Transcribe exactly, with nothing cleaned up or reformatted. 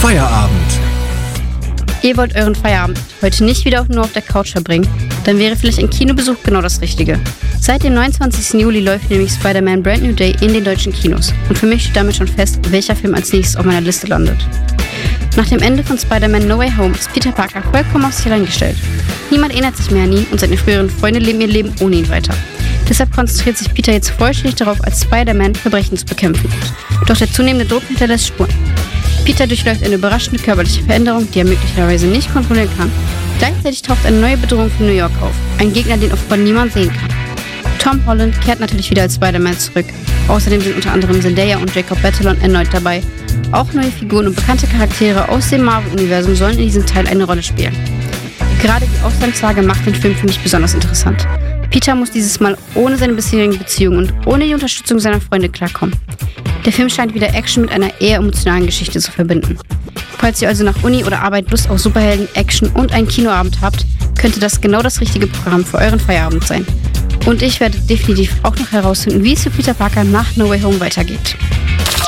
Feierabend. Ihr wollt euren Feierabend heute nicht wieder nur auf der Couch verbringen? Dann wäre vielleicht ein Kinobesuch genau das Richtige. Seit dem neunundzwanzigsten Juli läuft nämlich Spider-Man Brand New Day in den deutschen Kinos. Und für mich steht damit schon fest, welcher Film als nächstes auf meiner Liste landet. Nach dem Ende von Spider-Man No Way Home ist Peter Parker vollkommen auf sich allein gestellt. Niemand erinnert sich mehr an ihn und seine früheren Freunde leben ihr Leben ohne ihn weiter. Deshalb konzentriert sich Peter jetzt vollständig darauf, als Spider-Man Verbrechen zu bekämpfen. Doch der zunehmende Druck hinterlässt Spuren. Peter durchläuft eine überraschende körperliche Veränderung, die er möglicherweise nicht kontrollieren kann. Gleichzeitig taucht eine neue Bedrohung für New York auf. Ein Gegner, den offenbar niemand sehen kann. Tom Holland kehrt natürlich wieder als Spider-Man zurück. Außerdem sind unter anderem Zendaya und Jacob Batalon erneut dabei. Auch neue Figuren und bekannte Charaktere aus dem Marvel-Universum sollen in diesem Teil eine Rolle spielen. Gerade die Ausgangslage macht den Film für mich besonders interessant. Peter muss dieses Mal ohne seine bisherigen Beziehungen und ohne die Unterstützung seiner Freunde klarkommen. Der Film scheint wieder Action mit einer eher emotionalen Geschichte zu verbinden. Falls ihr also nach Uni oder Arbeit Lust auf Superhelden, Action und einen Kinoabend habt, könnte das genau das richtige Programm für euren Feierabend sein. Und ich werde definitiv auch noch herausfinden, wie es für Peter Parker nach No Way Home weitergeht.